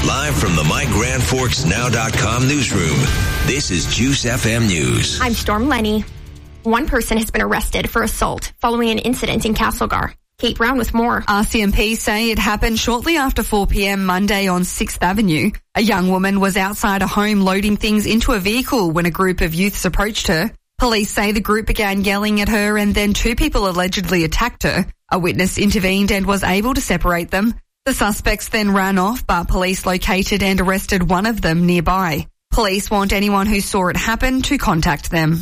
Live from the MyGrandForksNow.com newsroom, this is Juice FM News. I'm Storm Lenny. One person has been arrested for assault following an incident in Castlegar. Kate Brown with more. RCMP say it happened shortly after 4 p.m. Monday on 6th Avenue. A young woman was outside a home loading things into a vehicle when a group of youths approached her. Police say the group began yelling at her and then 2 people allegedly attacked her. A witness intervened and was able to separate them. The suspects then ran off, but police located and arrested one of them nearby. Police want anyone who saw it happen to contact them.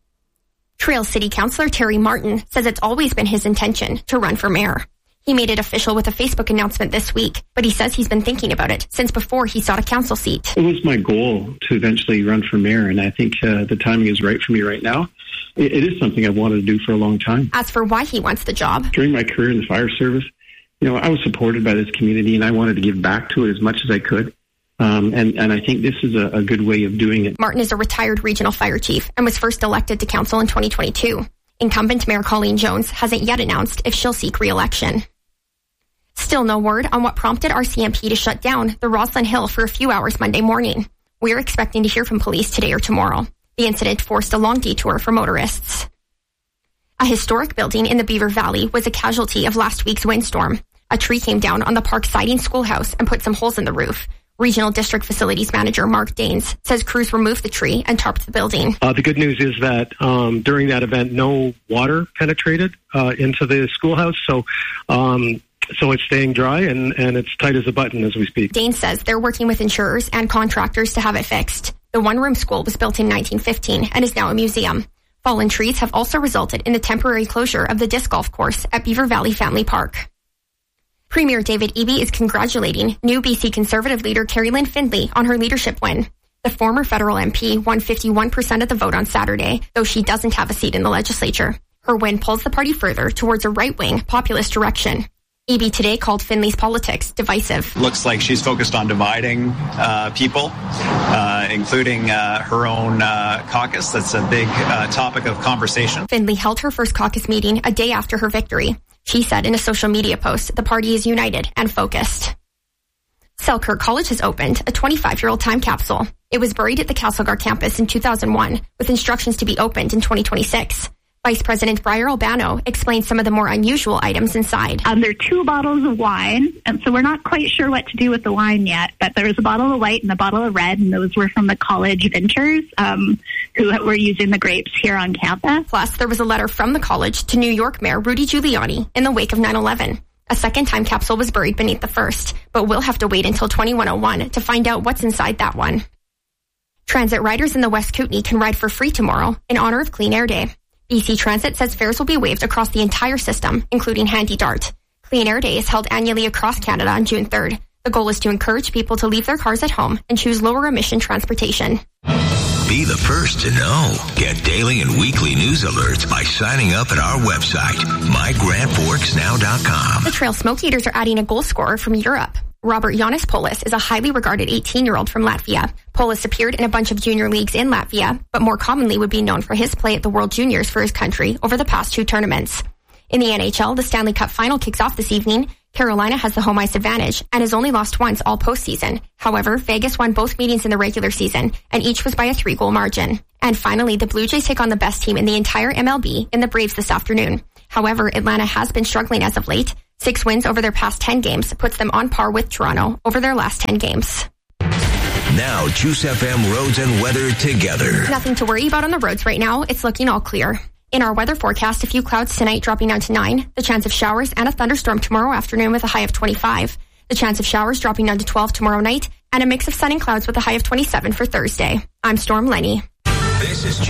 Trail City Councillor Terry Martin says it's always been his intention to run for mayor. He made it official with a Facebook announcement this week, but he says he's been thinking about it since before he sought a council seat. It was my goal to eventually run for mayor, and I think the timing is right for me right now. It is something I've wanted to do for a long time. As for why he wants the job, during my career in the fire service, I was supported by this community, and I wanted to give back to it as much as I could. And I think this is a good way of doing it. Martin is a retired regional fire chief and was first elected to council in 2022. Incumbent Mayor Colleen Jones hasn't yet announced if she'll seek re-election. Still no word on what prompted RCMP to shut down the Roslyn Hill for a few hours Monday morning. We're expecting to hear from police today or tomorrow. The incident forced a long detour for motorists. A historic building in the Beaver Valley was a casualty of last week's windstorm. A tree came down on the Park Siding schoolhouse and put some holes in the roof. Regional District Facilities Manager Mark Daines says crews removed the tree and tarped the building. The good news is that during that event, no water penetrated into the schoolhouse, so it's staying dry and it's tight as a button as we speak. Daines says they're working with insurers and contractors to have it fixed. The one-room school was built in 1915 and is now a museum. Fallen trees have also resulted in the temporary closure of the disc golf course at Beaver Valley Family Park. Premier David Eby is congratulating new BC Conservative leader Carrie Lynn Findlay on her leadership win. The former federal MP won 51% of the vote on Saturday, though she doesn't have a seat in the legislature. Her win pulls the party further towards a right-wing populist direction. Eby today called Findlay's politics divisive. Looks like she's focused on dividing people, including her own caucus. That's a big topic of conversation. Findlay held her first caucus meeting a day after her victory. She said in a social media post, the party is united and focused. Selkirk College has opened a 25-year-old time capsule. It was buried at the Castlegar campus in 2001, with instructions to be opened in 2026. Vice President Briar Albano explained some of the more unusual items inside. There are 2 bottles of wine, and so we're not quite sure what to do with the wine yet, but there was a bottle of white and a bottle of red, and those were from the college vintners who were using the grapes here on campus. Plus, there was a letter from the college to New York Mayor Rudy Giuliani in the wake of 9/11. A second time capsule was buried beneath the first, but we'll have to wait until 2101 to find out what's inside that one. Transit riders in the West Kootenay can ride for free tomorrow in honor of Clean Air Day. BC Transit says fares will be waived across the entire system, including Handy Dart. Clean Air Day is held annually across Canada on June 3rd. The goal is to encourage people to leave their cars at home and choose lower emission transportation. Be the first to know. Get daily and weekly news alerts by signing up at our website, MyGrandForksNow.com. The Trail Smoke Eaters are adding a goal scorer from Europe. Robert Janis Polis is a highly regarded 18-year-old from Latvia. Polis appeared in a bunch of junior leagues in Latvia, but more commonly would be known for his play at the World Juniors for his country over the past 2 tournaments. In the NHL, the Stanley Cup final kicks off this evening. Carolina has the home ice advantage and has only lost once all postseason. However, Vegas won both meetings in the regular season, and each was by a 3-goal margin. And finally, the Blue Jays take on the best team in the entire MLB in the Braves this afternoon. However, Atlanta has been struggling as of late. 6 wins over their past 10 games puts them on par with Toronto over their last 10 games. Now, Juice FM roads and weather together. Nothing to worry about on the roads right now. It's looking all clear. In our weather forecast, a few clouds tonight dropping down to 9. The chance of showers and a thunderstorm tomorrow afternoon with a high of 25. The chance of showers dropping down to 12 tomorrow night. And a mix of sun and clouds with a high of 27 for Thursday. I'm Storm Lenny. This is